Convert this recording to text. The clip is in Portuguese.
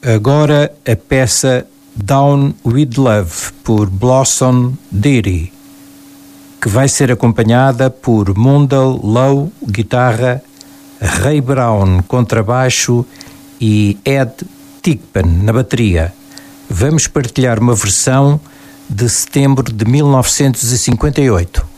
Agora a peça Down With Love, por Blossom Dearie, que vai ser acompanhada por Mundell Lowe, guitarra, Ray Brown, contrabaixo e Ed Thigpen na bateria. Vamos partilhar uma versão de setembro de 1958.